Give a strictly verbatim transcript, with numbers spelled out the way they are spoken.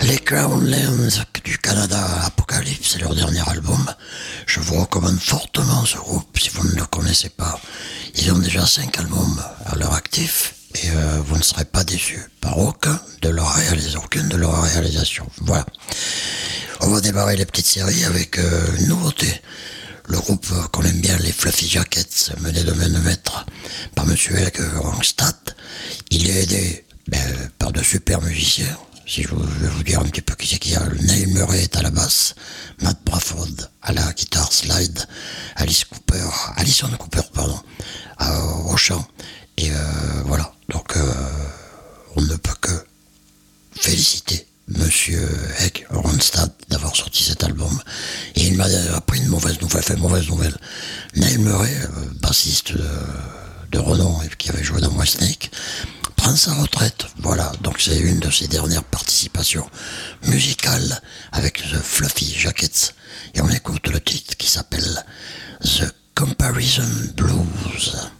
Les Crownlands du Canada, Apocalypse, c'est leur dernier album. Je vous recommande fortement ce groupe si vous ne le connaissez pas. Ils ont déjà cinq albums à leur actif et euh, vous ne serez pas déçus par aucun de leurs réalisations, aucune de leurs réalisations. Voilà. On va démarrer les petites séries avec euh, une nouveauté. Le groupe euh, qu'on aime bien, les Fluffy Jackets, mené de main de maître par Monsieur Helge Rangstad. Il est aidé ben, par de super musiciens. Si je, vous, je vais vous dire un petit peu qui c'est qu'il y a, Neil Murray est à la basse, Matt Bradford à la guitare slide, Alice Cooper, Alison Cooper, pardon, euh, au chant. Et euh, voilà, donc euh, on ne peut que féliciter Monsieur Helge Rangstad d'avoir sorti cet album. Et il m'a appris une mauvaise nouvelle, fait mauvaise nouvelle. Neil Murray, euh, bassiste de, de renom et qui avait joué dans Whitesnake, prend sa retraite. Voilà, donc c'est une de ses dernières participations musicales avec The Fluffy Jackets. Et on écoute le titre qui s'appelle The Comparison Blues.